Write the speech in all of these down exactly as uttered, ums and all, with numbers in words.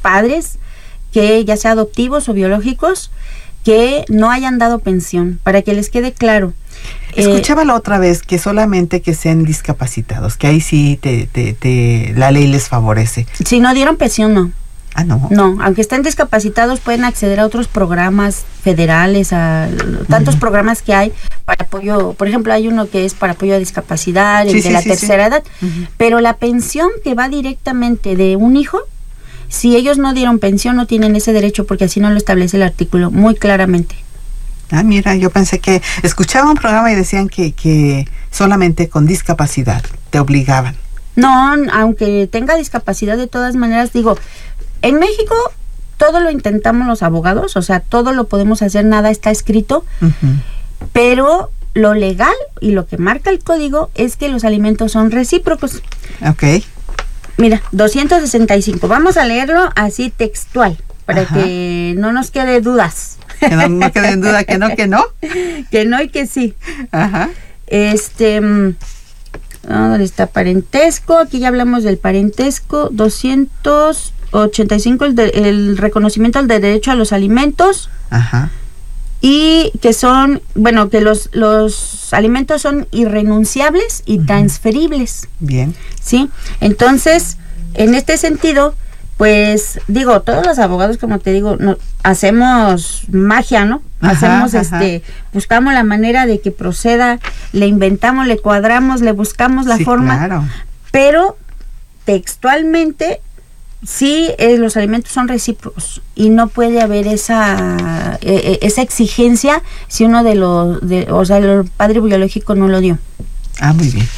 padres que ya sea adoptivos o biológicos que no hayan dado pensión, para que les quede claro. Escuchaba eh, la otra vez que solamente que sean discapacitados, que ahí sí te, te, te, la ley les favorece. Si no dieron pensión, no. Ah, no. No, aunque estén discapacitados pueden acceder a otros programas federales, a tantos uh-huh. programas que hay para apoyo. Por ejemplo, hay uno que es para apoyo a discapacidad, sí, el de sí, la sí, tercera sí. edad, uh-huh. pero la pensión que va directamente de un hijo, si ellos no dieron pensión, no tienen ese derecho, porque así no lo establece el artículo muy claramente. Ah, mira, yo pensé que escuchaba un programa y decían que, que solamente con discapacidad te obligaban. No, aunque tenga discapacidad, de todas maneras, digo, en México todo lo intentamos los abogados, o sea, todo lo podemos hacer, nada está escrito, uh-huh. pero lo legal y lo que marca el código es que los alimentos son recíprocos. Ok. Mira, doscientos sesenta y cinco, vamos a leerlo así textual, para Ajá. que no nos quede dudas. Que no, no quede en duda que no, que no. Que no y que sí. Ajá. Este, ¿dónde está parentesco? Aquí ya hablamos del parentesco. doscientos ochenta y cinco, el, de, el reconocimiento del derecho a los alimentos. Ajá. Y que son, bueno, que los, los alimentos son irrenunciables y uh-huh. transferibles. Bien. ¿Sí? Entonces, en este sentido, pues, digo, todos los abogados, como te digo, no, hacemos magia, ¿no? Ajá, hacemos, ajá. este, buscamos la manera de que proceda, le inventamos, le cuadramos, le buscamos la sí, forma. Claro. Pero, textualmente, sí, eh, los alimentos son recíprocos y no puede haber esa eh, esa exigencia si uno de los, de, o sea, el padre biológico no lo dio. Ah, muy bien.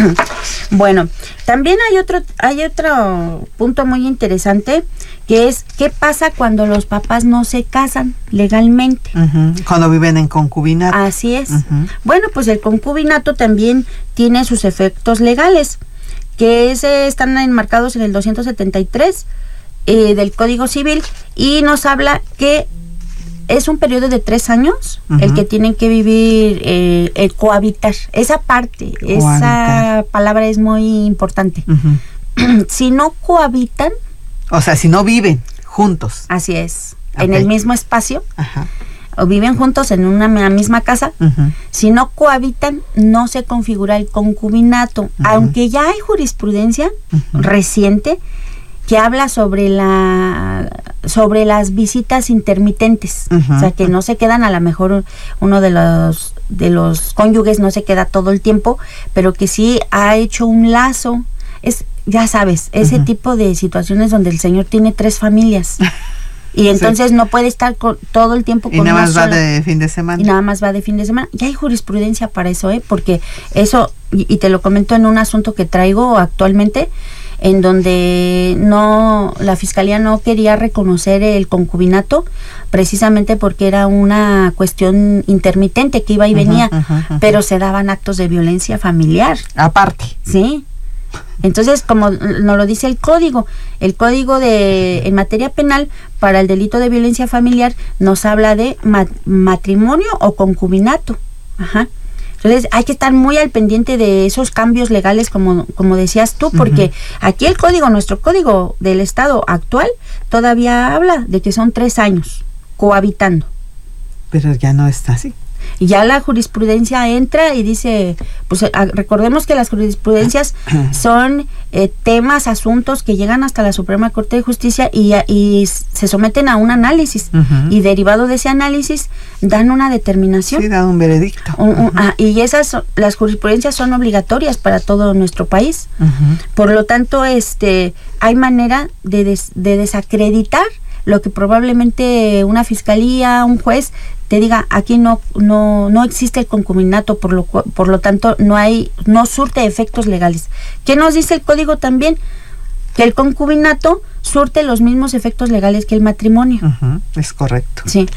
Bueno, también hay otro hay otro punto muy interesante, que es qué pasa cuando los papás no se casan legalmente. Uh-huh. Cuando viven en concubinato. Así es. Uh-huh. Bueno, pues el concubinato también tiene sus efectos legales, que ese están enmarcados en el doscientos setenta y tres eh, del Código Civil, y nos habla que es un periodo de tres años uh-huh. el que tienen que vivir, eh, el cohabitar. Esa parte, cohabitar. Esa palabra es muy importante. Uh-huh. Si no cohabitan... O sea, si no viven juntos. Así es, okay. en el mismo espacio. Ajá. O viven juntos en una misma casa, uh-huh. si no cohabitan, no se configura el concubinato, uh-huh. aunque ya hay jurisprudencia uh-huh. reciente que habla sobre la sobre las visitas intermitentes, uh-huh. o sea, que no se quedan, a lo mejor uno de los de los cónyuges no se queda todo el tiempo, pero que sí ha hecho un lazo. Es, ya sabes, ese uh-huh. tipo de situaciones donde el señor tiene tres familias. Y entonces sí. no puede estar con, todo el tiempo con y nada más sola. va de fin de semana. Y nada más va de fin de semana. Ya hay jurisprudencia para eso, ¿eh? Porque eso, y, y te lo comento en un asunto que traigo actualmente, en donde no, la fiscalía no quería reconocer el concubinato, precisamente porque era una cuestión intermitente que iba y venía, uh-huh, uh-huh, uh-huh. pero se daban actos de violencia familiar. Aparte. Sí. Entonces, como nos lo dice el código, el código de en materia penal para el delito de violencia familiar nos habla de ma- matrimonio o concubinato. Ajá. Entonces, hay que estar muy al pendiente de esos cambios legales, como, como decías tú, porque uh-huh. aquí el código, nuestro código del Estado actual, todavía habla de que son tres años cohabitando. Pero ya no está así. Y ya la jurisprudencia entra y dice, pues a, recordemos que las jurisprudencias son eh, temas, asuntos que llegan hasta la Suprema Corte de Justicia y, y se someten a un análisis, uh-huh. y derivado de ese análisis dan una determinación. Sí, dan un veredicto. Un, un, uh-huh. ah, y esas, las jurisprudencias son obligatorias para todo nuestro país. Uh-huh. Por lo tanto, este, hay manera de, des, de desacreditar lo que probablemente una fiscalía, un juez te diga, aquí no no no existe el concubinato, por lo por lo tanto no hay no surte efectos legales. ¿Qué nos dice el código también? Que el concubinato surte los mismos efectos legales que el matrimonio. Uh-huh, es correcto. Sí.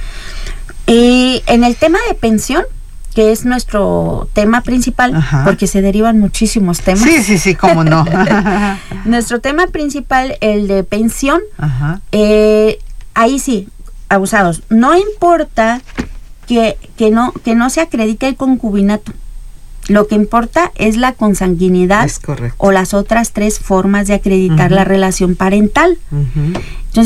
Y en el tema de pensión, que es nuestro tema principal, ajá. porque se derivan muchísimos temas. Sí, sí, sí, cómo no. Nuestro tema principal, el de pensión, ajá. Eh, ahí sí, abusados. No importa que, que no que no se acredite el concubinato. Lo que importa es la consanguinidad, es correcto. O las otras tres formas de acreditar uh-huh. la relación parental. Uh-huh.